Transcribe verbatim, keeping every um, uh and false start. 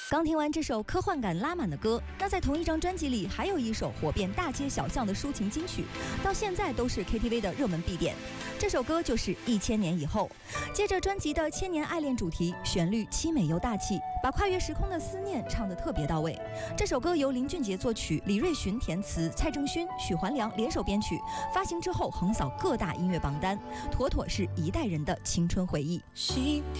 刚听完这首科幻感拉满的歌，那在同一张专辑里还有一首火遍大街小巷的抒情金曲，到现在都是 K T V 的热门必点。这首歌就是《一千年以后》，接着专辑的千年爱恋主题，旋律凄美又大气，把跨越时空的思念唱得特别到位。这首歌由林俊杰作曲，李瑞寻填词，蔡正勋、许环良联手编曲，发行之后横扫各大音乐榜单，妥妥是一代人的青春回忆。